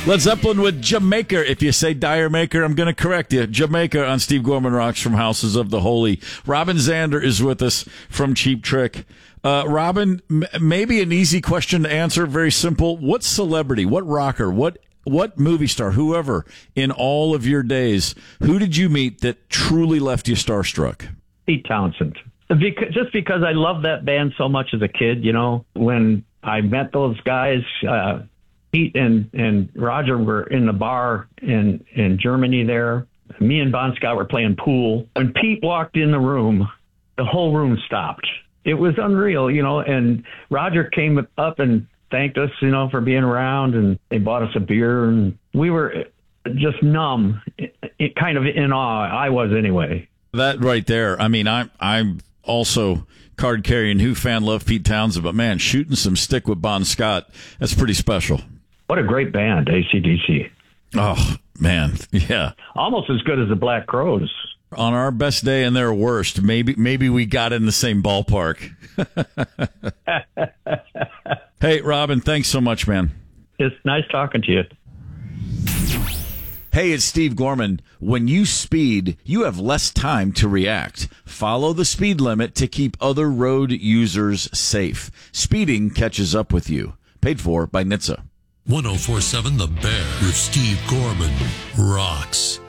Led Zeppelin with Jamaica. If you say Dire Maker, I'm going to correct you. Jamaica on Steve Gorman Rocks from Houses of the Holy. Robin Zander is with us from Cheap Trick. Robin, maybe an easy question to answer, very simple. What celebrity, what rocker, what movie star, whoever, in all of your days, who did you meet that truly left you starstruck? Pete Townsend. Just because I loved that band so much as a kid, when I met those guys, Pete and Roger were in the bar in Germany there. Me and Bon Scott were playing pool. When Pete walked in the room, the whole room stopped. It was unreal, and Roger came up and thanked us, for being around, and they bought us a beer, and we were just numb, kind of in awe. I was anyway. That right there. I mean, I'm also card-carrying Who fan, love Pete Townsend, but man, shooting some stick with Bon Scott, that's pretty special. What a great band, AC/DC. Oh, man, yeah. Almost as good as the Black Crowes. On our best day and their worst, maybe we got in the same ballpark. Hey, Robin, thanks so much, man. It's nice talking to you. Hey, it's Steve Gorman. When you speed, you have less time to react. Follow the speed limit to keep other road users safe. Speeding catches up with you. Paid for by NHTSA. 104.7 The Bear with Steve Gorman rocks.